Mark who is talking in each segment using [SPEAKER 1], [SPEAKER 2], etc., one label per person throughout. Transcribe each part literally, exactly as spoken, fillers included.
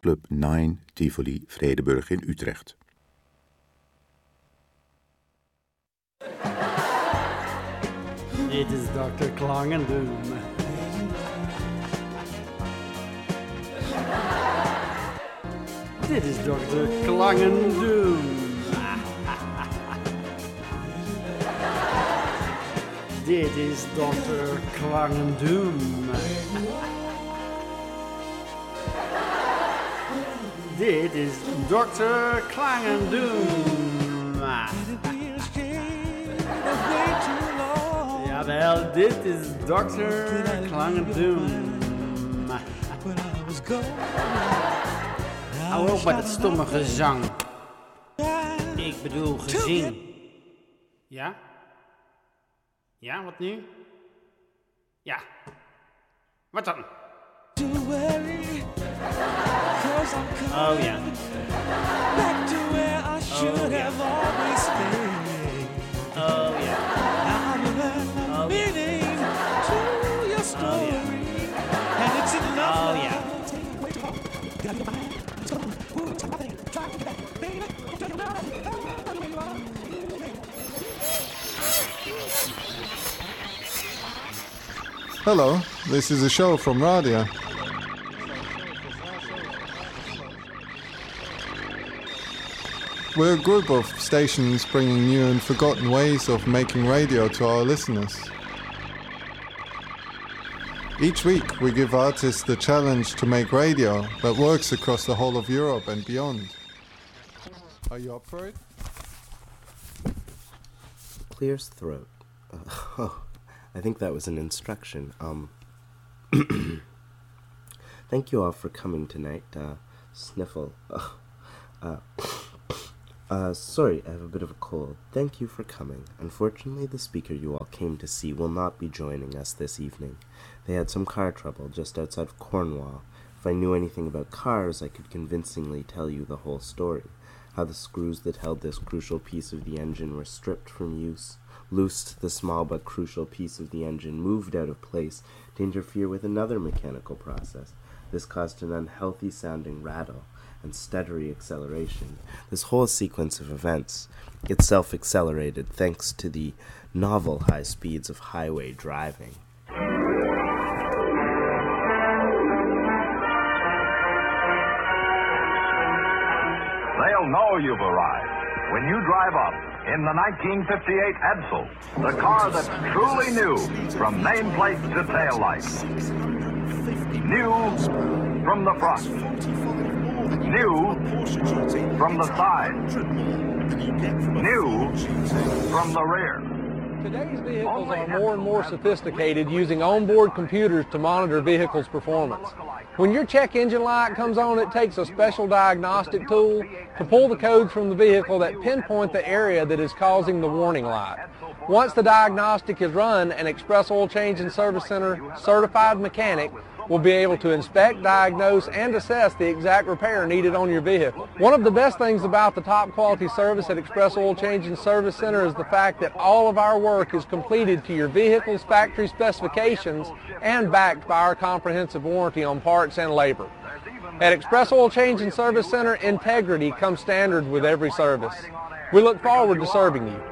[SPEAKER 1] Club nine Tivoli Vredenburg in Utrecht.
[SPEAKER 2] Dit is dokter Klangendoom. Dit is dokter Klangendoom. Dit is dokter Klangendoom. Dit is dokter Klangendoom. Jawel, dit is dokter Klangendoom. Hou op met het stomme gezang. Ik bedoel gezien. Ja? Ja, wat nu? Ja. Wat dan? Oh ja. Oh ja. Oh ja. Oh ja.
[SPEAKER 3] Hello, this is a show from Radia. We're a group of stations bringing new and forgotten ways of making radio to our listeners. Each week we give artists the challenge to make radio that works across the whole of Europe and beyond. Are you up for it?
[SPEAKER 4] Clear's throat. Uh, oh, I think that was an instruction. Um, thank you all for coming tonight. Uh, sniffle. Uh, uh, uh, sorry, I have a bit of a cold. Thank you for coming. Unfortunately, the speaker you all came to see will not be joining us this evening. They had some car trouble just outside of Cornwall. If I knew anything about cars, I could convincingly tell you the whole story. How the screws that held this crucial piece of the engine were stripped from use, loosed the small but crucial piece of the engine, moved out of place to interfere with another mechanical process. This caused an unhealthy-sounding rattle and stuttery acceleration. This whole sequence of events itself accelerated thanks to the novel high speeds of highway driving.
[SPEAKER 5] They'll know you've arrived when you drive up in the nineteen fifty-eight Edsel, the car that's truly new from nameplate to taillight. New from the front. New from the side. New from the rear.
[SPEAKER 6] Today's vehicles are more and more sophisticated, using onboard computers to monitor vehicles' performance. When your check engine light comes on, it takes a special diagnostic tool to pull the codes from the vehicle that pinpoint the area that is causing the warning light. Once the diagnostic is run, an Express Oil Change and Service Center certified mechanic will be able to inspect, diagnose, and assess the exact repair needed on your vehicle. One of the best things about the top quality service at Express Oil Change and Service Center is the fact that all of our work is completed to your vehicle's factory specifications and backed by our comprehensive warranty on parts and labor. At Express Oil Change and Service Center, integrity comes standard with every service. We look forward to serving you.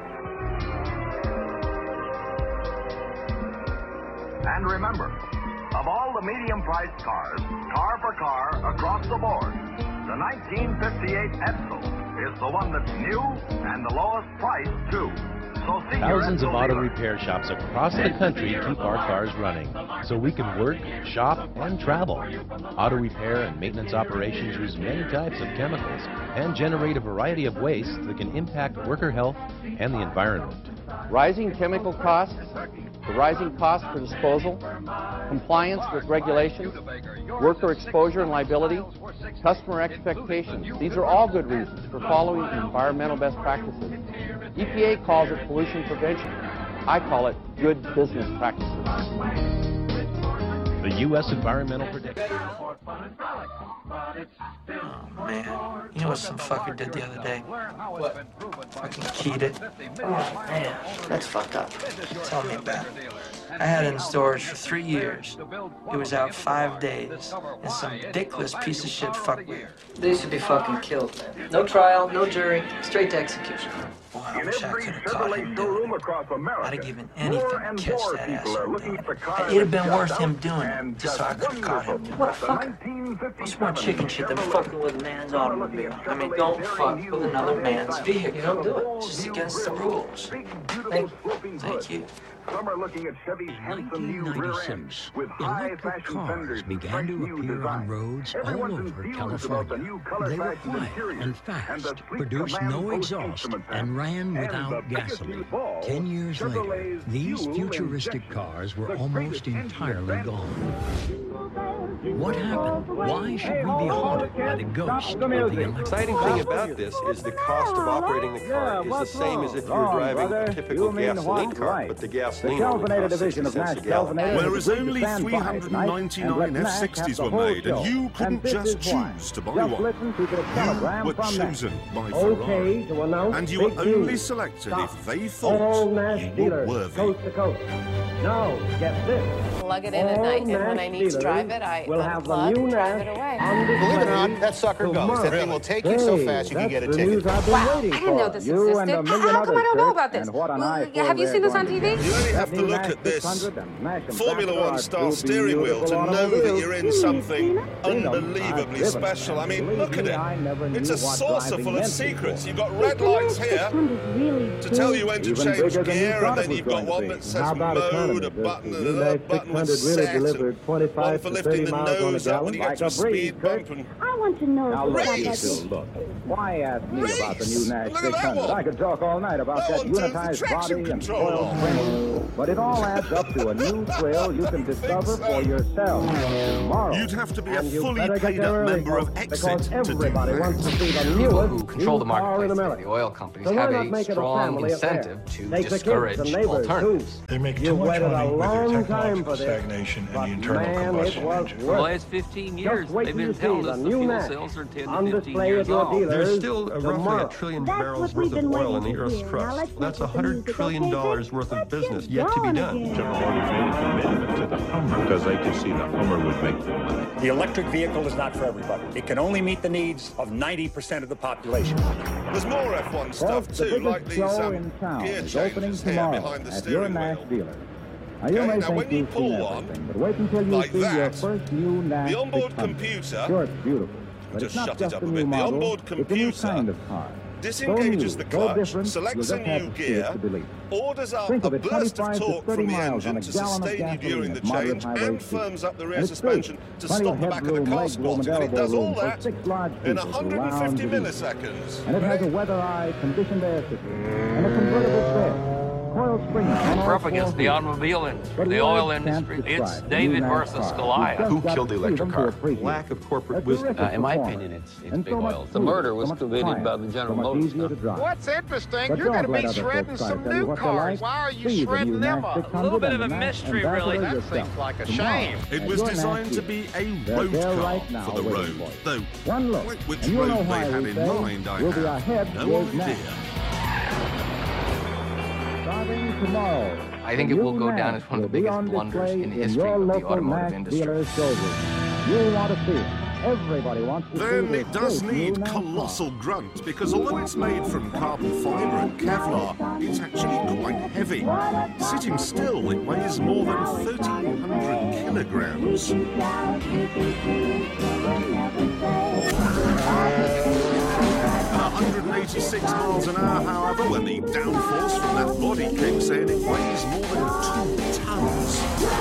[SPEAKER 5] And remember, of all the medium-priced cars, car for car, across the board, the nineteen fifty-eight Edsel is the one that's new and the lowest price, too. So see
[SPEAKER 7] Thousands of auto repair shops across the country keep our cars running, so we can work, shop, and travel. Auto repair and maintenance operations use many types of chemicals and generate a variety of wastes that can impact worker health and the environment.
[SPEAKER 8] Rising chemical costs, the rising cost for disposal, compliance with regulations, worker exposure and liability, customer expectations. These are all good reasons for following environmental best practices. E P A calls it pollution prevention. I call it good business practices.
[SPEAKER 7] The U S Environmental Protection.
[SPEAKER 9] Oh, man. You know what some fucker did the other day? What? Fucking keyed it. Oh, man. That's fucked up. Tell me about it. I had it in storage for three years. It was out five days. And some dickless piece of shit fuckwit. They should be fucking killed, man. No trial, no jury, straight to execution. Boy, I wish I could have caught him doing it. I'd have given anything to catch that asshole doing it. It'd have been worth him doing it, just so I could have caught him. What a fucker. What's more chicken shit than fucking with a man's automobile? I mean, don't fuck with another man's vehicle. You don't do it. It's just against the rules. Thank you. Thank you.
[SPEAKER 5] Some are looking at Chevy's handsome new rear end with
[SPEAKER 10] electric cars began to appear on roads all over California. They were quiet and fast, produced no exhaust, and ran without gasoline. Ten years later, these futuristic cars were almost entirely gone. What happened? Why should we be haunted by the ghost of the electric car?
[SPEAKER 11] The exciting thing about this is the cost of operating the car is the same as if you were driving a typical gasoline car, but the gasoline only costs sixty cents a gallon.
[SPEAKER 1] Whereas only three hundred ninety-nine F sixties were made, and you couldn't just choose to buy one. You were chosen by Ferrari, and you were only selected if they thought you were worthy.
[SPEAKER 12] Now, get this.
[SPEAKER 13] Plug it in at night, and when I need to drive it, I unplug and drive it away.
[SPEAKER 14] Believe it or not, that sucker goes. That thing will take you so fast you can get a ticket.
[SPEAKER 13] Wow, I didn't know this existed. How, how come I don't know about this? Well, have you seen this on T V?
[SPEAKER 1] You only have to look at this Formula One style steering wheel to know that you're in something unbelievably special. I mean, look at it. It's a saucer full of secrets. You've got red lights here to tell you when to change gear, and then you've got one that says mode, a button, and another button with set, and one for lifting the nose up when you get to a speed bump. And
[SPEAKER 12] I want to know
[SPEAKER 1] now, race.
[SPEAKER 12] Look, why ask me
[SPEAKER 1] race.
[SPEAKER 12] about the new Nash
[SPEAKER 1] Look at that one.
[SPEAKER 12] I could talk all night about
[SPEAKER 1] that
[SPEAKER 12] that unitized body and coil spring, but it all adds up to a new thrill you can discover for yourself tomorrow.
[SPEAKER 1] You'd have to be a fully paid-up member of Exit to do
[SPEAKER 12] everybody
[SPEAKER 1] that.
[SPEAKER 12] wants to see the
[SPEAKER 15] People
[SPEAKER 12] newest
[SPEAKER 15] who control the marketplace,
[SPEAKER 12] the,
[SPEAKER 15] the oil companies,
[SPEAKER 12] so
[SPEAKER 15] have
[SPEAKER 12] a
[SPEAKER 15] strong incentive to discourage alternatives.
[SPEAKER 12] They make too much money with their technological
[SPEAKER 16] stagnation and the internal combustion engine.
[SPEAKER 15] For the last fifteen years, they've been telling us the fuel cells are ten to fifteen years old.
[SPEAKER 16] There's still a roughly a trillion barrels worth of oil in the Earth's crust. That's a hundred trillion dollars worth of business yet to be done.
[SPEAKER 17] General Motors made a commitment to the Hummer because they could see the Hummer would make them money.
[SPEAKER 18] The electric vehicle is not for everybody. It can only meet the needs of ninety percent of the population.
[SPEAKER 1] There's more F one stuff too, like these um, gear changes here behind the steering wheel.
[SPEAKER 12] Now, you
[SPEAKER 1] okay,
[SPEAKER 12] may
[SPEAKER 1] now
[SPEAKER 12] think
[SPEAKER 1] when you
[SPEAKER 12] you've
[SPEAKER 1] pull
[SPEAKER 12] seen
[SPEAKER 1] one,
[SPEAKER 12] but wait until you
[SPEAKER 1] like
[SPEAKER 12] see
[SPEAKER 1] that,
[SPEAKER 12] your first new Nash
[SPEAKER 1] the onboard
[SPEAKER 12] six hundred.
[SPEAKER 1] computer,
[SPEAKER 12] Sure, it's beautiful, but
[SPEAKER 1] just
[SPEAKER 12] it's not
[SPEAKER 1] shut
[SPEAKER 12] just
[SPEAKER 1] it up
[SPEAKER 12] a
[SPEAKER 1] a
[SPEAKER 12] new
[SPEAKER 1] bit, the
[SPEAKER 12] model,
[SPEAKER 1] onboard
[SPEAKER 12] it's a new
[SPEAKER 1] computer
[SPEAKER 12] kind of car.
[SPEAKER 1] disengages
[SPEAKER 12] so
[SPEAKER 1] the
[SPEAKER 12] new,
[SPEAKER 1] clutch,
[SPEAKER 12] so
[SPEAKER 1] selects a new gear, orders up
[SPEAKER 12] Think
[SPEAKER 1] a
[SPEAKER 12] of it,
[SPEAKER 1] burst of torque from the
[SPEAKER 12] miles
[SPEAKER 1] engine
[SPEAKER 12] on a
[SPEAKER 1] to
[SPEAKER 12] gallon of
[SPEAKER 1] sustain you during the
[SPEAKER 12] gasoline
[SPEAKER 1] change,
[SPEAKER 12] at moderate
[SPEAKER 1] and
[SPEAKER 12] highway
[SPEAKER 1] firms up the rear
[SPEAKER 12] And it's
[SPEAKER 1] suspension
[SPEAKER 12] true.
[SPEAKER 1] to
[SPEAKER 12] Plenty
[SPEAKER 1] stop
[SPEAKER 12] of
[SPEAKER 1] the back of the
[SPEAKER 12] headroom,
[SPEAKER 1] car
[SPEAKER 12] leg room,
[SPEAKER 1] squatting. And it
[SPEAKER 12] and
[SPEAKER 1] does all
[SPEAKER 12] elbow room
[SPEAKER 1] that
[SPEAKER 12] for six large
[SPEAKER 1] in
[SPEAKER 12] people to
[SPEAKER 1] one hundred fifty
[SPEAKER 12] lounge
[SPEAKER 1] milliseconds.
[SPEAKER 12] And it has a weather-eye conditioned air system and a convertible bed. Coil springs.
[SPEAKER 15] We're up against the automobile industry, the oil industry. It's David versus Goliath.
[SPEAKER 16] Who killed the electric car? Lack of corporate wisdom.
[SPEAKER 15] Uh, in my opinion, it's, it's big oil. The murder was committed by the General Motors.
[SPEAKER 19] What's interesting, you're going to be shredding some new cars. Why are you shredding them up?
[SPEAKER 15] A little bit of a mystery, really.
[SPEAKER 19] That seems like a shame.
[SPEAKER 1] It was designed to be a road car for the road, though which road they had in mind, I have no idea.
[SPEAKER 15] I think it will go down as one of the biggest blunders in the history of the automotive industry.
[SPEAKER 12] You want to see it. Everybody wants to
[SPEAKER 1] Then
[SPEAKER 12] see
[SPEAKER 1] it does need colossal grunt, because although it's made from carbon fibre and Kevlar, it's actually quite heavy. Sitting still, it weighs more than thirteen hundred kilograms. one hundred eighty-six miles an hour, however, when the downforce from that body kicks in, it weighs more than two tons.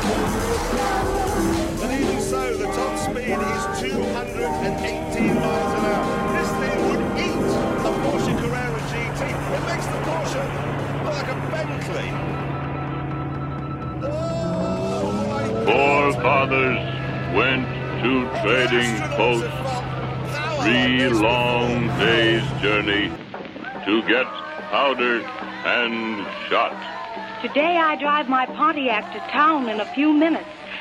[SPEAKER 1] And even so, the top speed is two hundred eighteen miles an hour. This thing would eat a Porsche Carrera G T. It makes the Porsche look like a Bentley. Oh,
[SPEAKER 20] Four fathers went to trading posts. Three long days' journey to get powder and shot.
[SPEAKER 21] Today I drive my Pontiac to town in a few minutes.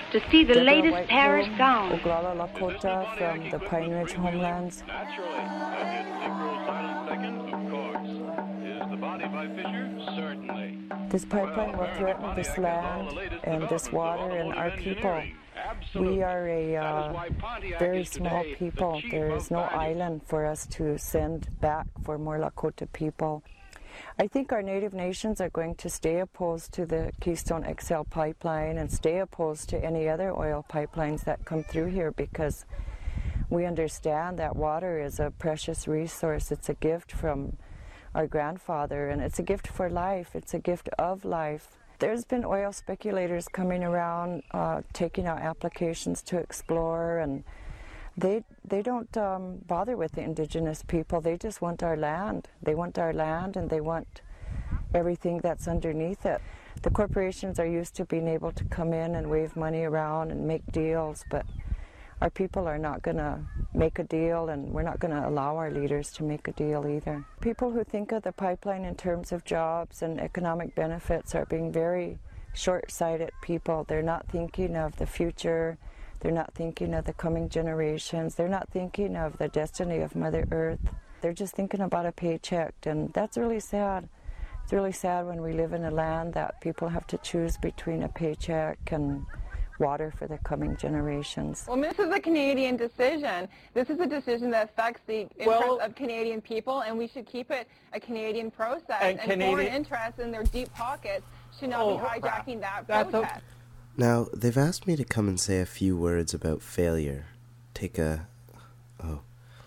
[SPEAKER 21] to see the latest Paris gown.
[SPEAKER 22] Oglala Lakota from the Pine Ridge homelands.
[SPEAKER 20] Naturally. And did Negro silent second? Of course. Is the body by Fisher? Certainly.
[SPEAKER 22] This pipeline will threaten this land and this water and our people. We are a uh, very small people. There is no island for us to send back for more Lakota people. I think our Native nations are going to stay opposed to the Keystone X L pipeline and stay opposed to any other oil pipelines that come through here, because we understand that water is a precious resource. It's a gift from our grandfather, and it's a gift for life. It's a gift of life. There's been oil speculators coming around, uh, taking out applications to explore, and they they don't um, bother with the indigenous people. They just want our land. They want our land, and they want everything that's underneath it. The corporations are used to being able to come in and wave money around and make deals, but our people are not going to make a deal, and we're not going to allow our leaders to make a deal either. People who think of the pipeline in terms of jobs and economic benefits are being very short-sighted people. They're not thinking of the future. They're not thinking of the coming generations. They're not thinking of the destiny of Mother Earth. They're just thinking about a paycheck, and that's really sad. It's really sad when we live in a land that people have to choose between a paycheck and water for the coming generations.
[SPEAKER 23] Well, this is a Canadian decision. This is a decision that affects the interests well, of Canadian people, and we should keep it a Canadian process. And, and Canadian... foreign interests in their deep pockets should not oh, be hijacking that That's process. A...
[SPEAKER 4] Now, they've asked me to come and say a few words about failure. Take a... oh.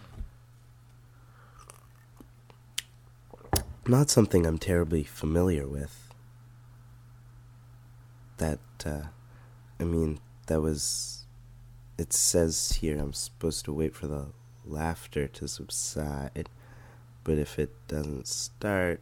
[SPEAKER 4] Not something I'm terribly familiar with. That, uh... I mean, that was... It says here I'm supposed to wait for the laughter to subside. But if it doesn't start...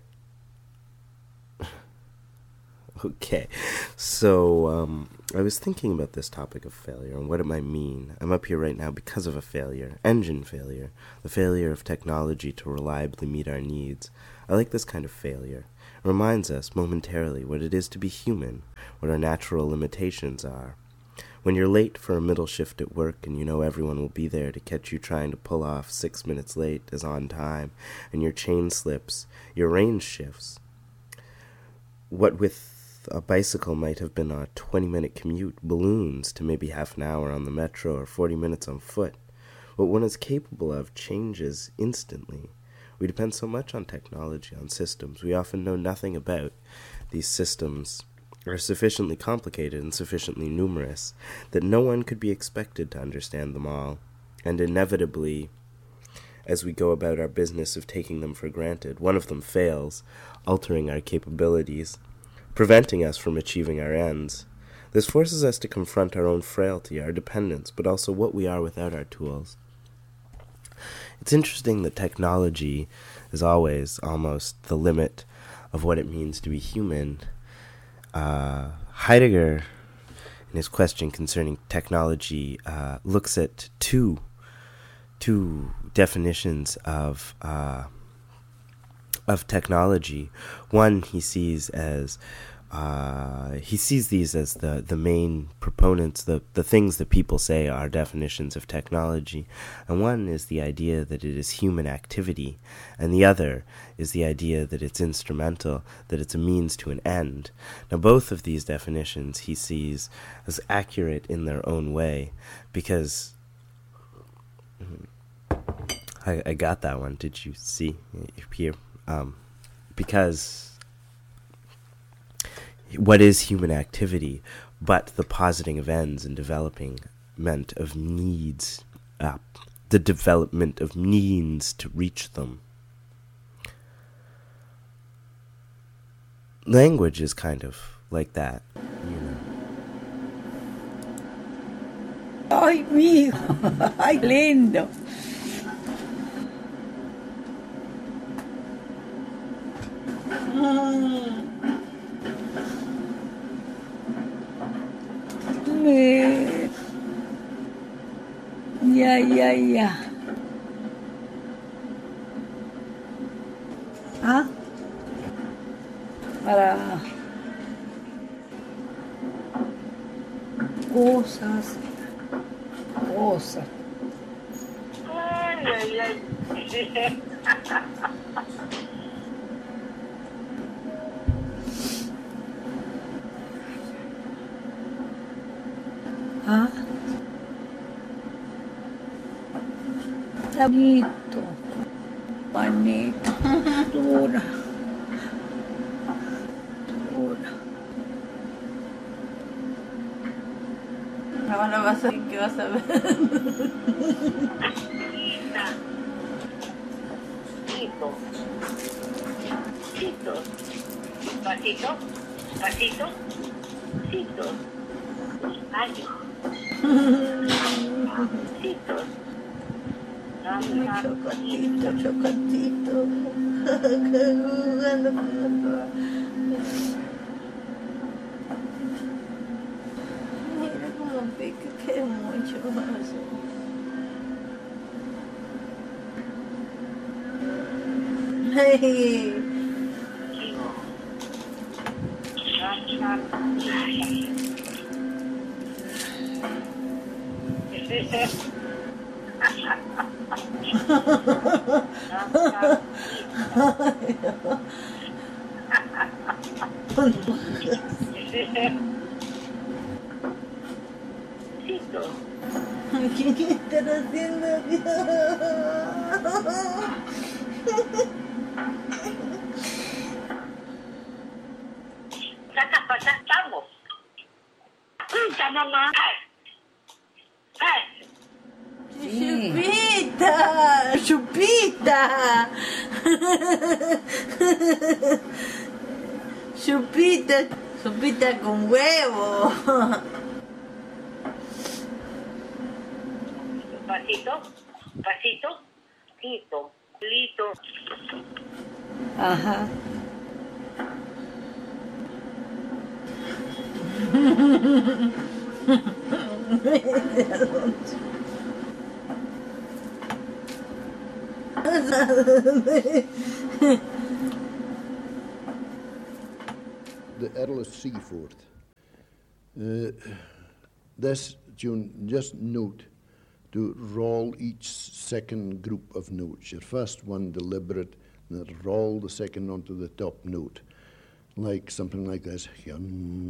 [SPEAKER 4] Okay, so um, I was thinking about this topic of failure and what it might mean. I'm up here right now because of a failure, engine failure, the failure of technology to reliably meet our needs. I like this kind of failure. It reminds us momentarily what it is to be human, what our natural limitations are. When you're late for a middle shift at work and you know everyone will be there to catch you trying to pull off six minutes late as on time, and your chain slips, your range shifts. What with a bicycle might have been a twenty-minute commute balloons to maybe half an hour on the metro or forty minutes on foot. What one is capable of changes instantly. We depend so much on technology, on systems. We often know nothing about these systems are sufficiently complicated and sufficiently numerous that no one could be expected to understand them all. And inevitably, as we go about our business of taking them for granted, one of them fails, altering our capabilities, preventing us from achieving our ends. This forces us to confront our own frailty, our dependence, but also what we are without our tools. It's interesting that technology is always almost the limit of what it means to be human. Uh, Heidegger, in his question concerning technology, uh, looks at two, two definitions of uh, of technology. One he sees as uh, he sees these as the, the main proponents, the, the things that people say are definitions of technology. And one is the idea that it is human activity, and the other is the idea that it's instrumental, that it's a means to an end. Now, both of these definitions he sees as accurate in their own way, because I, I got that one. Did you see here? Um, because what is human activity but the positing of ends and development of needs, uh, the development of means to reach them? Language is kind of like that, you know.
[SPEAKER 24] Ay, mijo, ay, lindo. Mm. Me. Yeah, yeah, yeah. ¿Ah? Para... Oh, cosas, cosas.
[SPEAKER 21] Ay, ay, ay.
[SPEAKER 24] ¿Ah? Juanito, Juanito, dura, dura.
[SPEAKER 13] Ahora vas a ver qué vas a ver.
[SPEAKER 21] Chito, chito, pasito, pasito, chito, despacio, chito.
[SPEAKER 24] Mi chocotito, chocotito, jugando con la Mira cómo pica, que mucho más. Hey. ¿Qué están haciendo?
[SPEAKER 21] Saca para estamos. Puta mamá.
[SPEAKER 24] Chupita, chupita, chupita, chupita con huevo.
[SPEAKER 21] Pasito, pasito, quito, lito.
[SPEAKER 24] Ajá.
[SPEAKER 2] The Earl of Seaford. Uh, this tune, just note to roll each second group of notes. Your first one deliberate, and then roll the second onto the top note, like something like this.